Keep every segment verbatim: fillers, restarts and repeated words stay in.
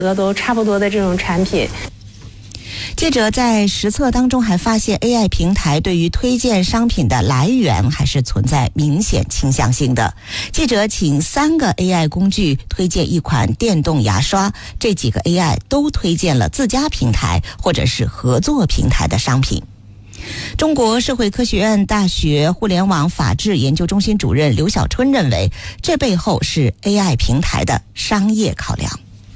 额都差不多的这种产品。 记者在实测当中还发现 A I 平台对于推荐商品的来源还是存在明显倾向性的。记者请三个 A I 工具推荐一款电动牙刷，这几个 A I 都推荐了自家平台或者是合作平台的商品。中国社会科学院大学互联网法治研究中心主任刘小春认为，这背后是 A I 平台的商业考量。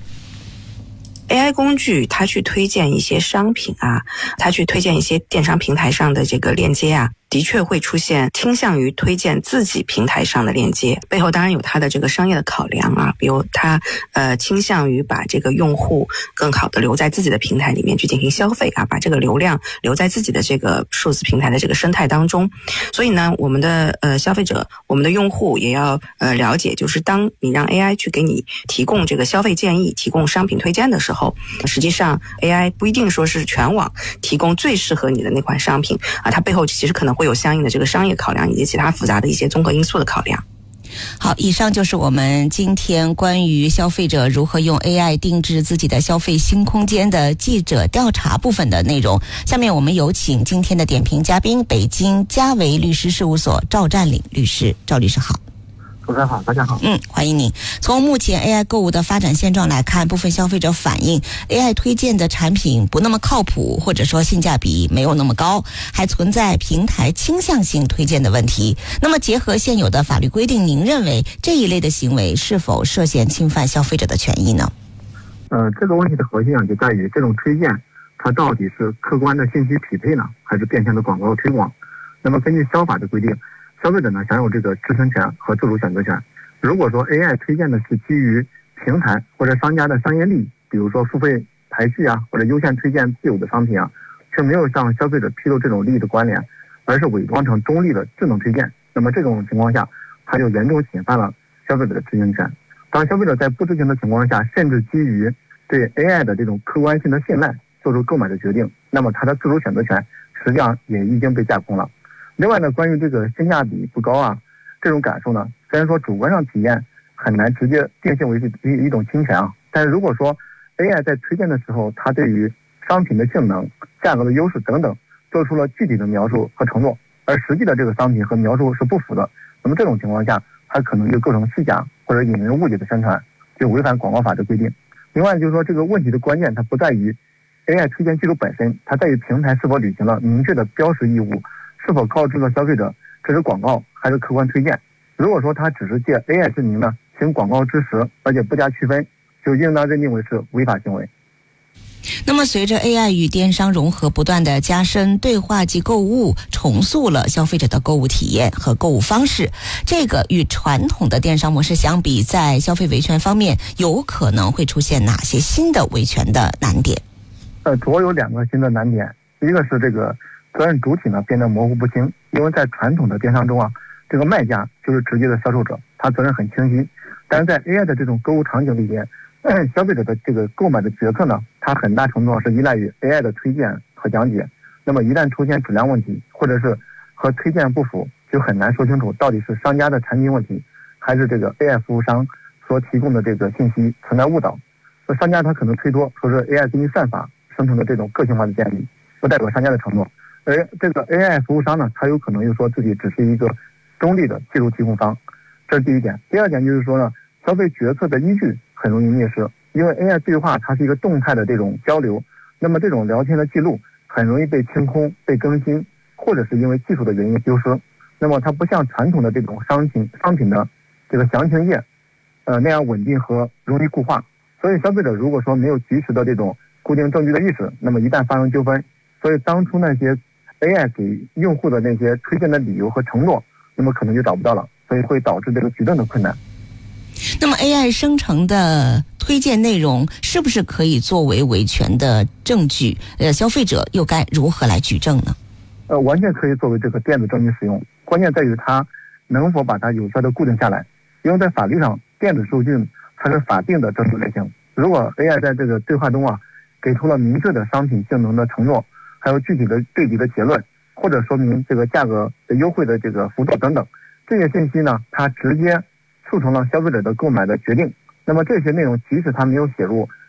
A I 工具它去推荐一些商品啊，它去推荐一些电商平台上的这个链接啊，的确会出现倾向于推荐自己平台上的链接，背后当然有它的这个商业的考量啊，比如它呃倾向于把这个用户更好的留在自己的平台里面去进行消费啊，把这个流量留在自己的这个数字平台的这个生态当中。所以呢，我们的呃消费者，我们的用户也要呃了解，就是当你让 A I 去给你提供这个消费建议、提供商品推荐的时候，实际上 A I 不一定说是全网提供最适合你的那款商品啊，它背后其实可能会有相应的这个商业考量以及其他复杂的一些综合因素的考量。 好，以上就是我们今天关于消费者如何用 A I 定制自己的消费新空间的记者调查部分的内容。下面我们有请今天的点评嘉宾，北京嘉维律师事务所赵占领律师。赵律师好。 主持人好，大家好。 嗯，欢迎您。从目前 A I 购物的发展现状来看，部分消费者反映 A I 推荐的产品不那么靠谱，或者说性价比没有那么高，还存在平台倾向性推荐的问题。那么结合现有的法律规定，您认为这一类的行为是否涉嫌侵犯消费者的权益呢？ 呃，这个问题的核心啊，就在于这种推荐它到底是客观的信息匹配呢，还是变相的广告推广？那么根据消法的规定，消费者呢享有这个知情权和自主选择权。如果说 A I 推荐的是基于平台或者商家的商业利益，比如说付费排序啊，或者优先推荐自有的商品啊，却没有向消费者披露这种利益的关联，而是伪装成中立的智能推荐，那么这种情况下，它就严重侵犯了消费者的知情权。当消费者在不知情的情况下，甚至基于对 A I 的这种客观性的信赖做出购买的决定，那么他的自主选择权实际上也已经被架空了。另外呢，关于这个性价比不高啊，这种感受呢，虽然说主观上体验很难直接定性为是一种侵权啊，但是如果说 A I 在推荐的时候，它对于商品的性能、价格的优势等等做出了具体的描述和承诺，而实际的这个商品和描述是不符的，那么这种情况下，它可能就构成虚假或者引人误解的宣传，就违反广告法的规定。另外就是说，这个问题的关键它不在于 A I 推荐技术本身，它在于平台是否履行了明确的标识义务，是否告知了消费者这是广告还是客观推荐。如果说他只是借 A I 之名呢行广告之实，而且不加区分，就应当认定为是违法行为。 那么随着 A I 与电商融合不断的加深，对话即购物重塑了消费者的购物体验和购物方式，这个与传统的电商模式相比，在消费维权方面有可能会出现哪些新的维权的难点？ 呃，主要有两个新的难点，一个是这个责任主体呢变得模糊不清，因为在传统的电商中啊，这个卖家就是直接的销售者，他责任很清晰。但是在 A I 的这种购物场景里边，消费者的这个购买的决策呢，它很大程度上是依赖于 A I 的推荐和讲解。那么一旦出现质量问题，或者是和推荐不符，就很难说清楚到底是商家的产品问题，还是这个 A I 服务商所提供的这个信息存在误导。那商家他可能推脱说是 A I 给你算法生成的这种个性化的建议，不代表商家的承诺。而这个 A I 服务商呢，他有可能又说自己只是一个中立的技术提供方，这是第一点。第二点就是说呢，消费决策的依据很容易灭失，因为 A I 对话它是一个动态的这种交流，那么这种聊天的记录很容易被清空、被更新，或者是因为技术的原因丢失。那么它不像传统的这种商品商品的这个详情页，呃那样稳定和容易固化。所以消费者如果说没有及时的这种固定证据的意识，那么一旦发生纠纷，所以当初那些 A I 给用户的那些推荐的理由和承诺，那么可能就找不到了，所以会导致这个举证的困难。 那么 A I 生成的推荐内容是不是可以作为维权的证据？呃，消费者又该如何来举证呢？ 呃，完全可以作为这个电子证据使用，关键在于它能否把它有效的固定下来。因为在法律上，电子数据它是法定的证据类型。如果 A I 在这个对话中啊，给出了明确的商品性能的承诺，还有具体的对比的结论，或者说明这个价格的优惠的这个幅度等等，这些信息呢，它直接促成了消费者的购买的决定。那么这些内容即使它没有写入